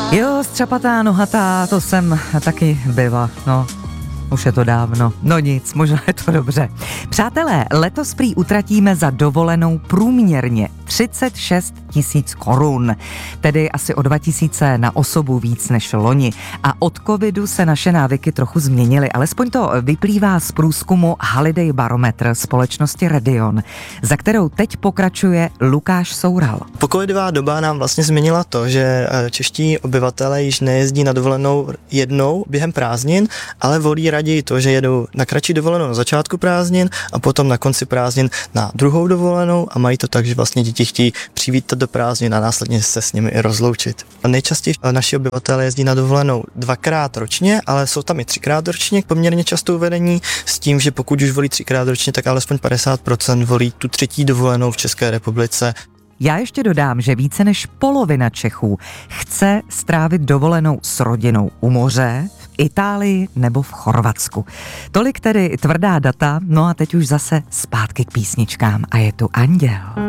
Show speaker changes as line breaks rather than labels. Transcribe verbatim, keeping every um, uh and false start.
Jo, střapatá, nohatá, to jsem taky byla, no. Už je to dávno. No nic, možná je to dobře. Přátelé, letos prý utratíme za dovolenou průměrně třicet šest tisíc korun, tedy asi o dva tisíce na osobu víc než loni. A od covidu se naše návyky trochu změnily, alespoň to vyplývá z průzkumu Holiday Barometr společnosti Redion, za kterou teď pokračuje Lukáš Soural.
Pocovidová doba nám vlastně změnila to, že čeští obyvatelé již nejezdí na dovolenou jednou během prázdnin, ale volí raději to, že jedou na kratší dovolenou na začátku prázdnin a potom na konci prázdnin na druhou dovolenou a mají to tak, že vlastně děti chtějí přivítat do prázdnin a následně se s nimi i rozloučit. Nejčastěji naši obyvatelé jezdí na dovolenou dvakrát ročně, ale jsou tam i třikrát ročně poměrně často uvedení s tím, že pokud už volí třikrát ročně, tak alespoň padesát procent volí tu třetí dovolenou v České republice.
Já ještě dodám, že více než polovina Čechů chce strávit dovolenou s rodinou u moře, v Itálii nebo v Chorvatsku. Tolik tedy tvrdá data, no a teď už zase zpátky k písničkám a je tu Anděl.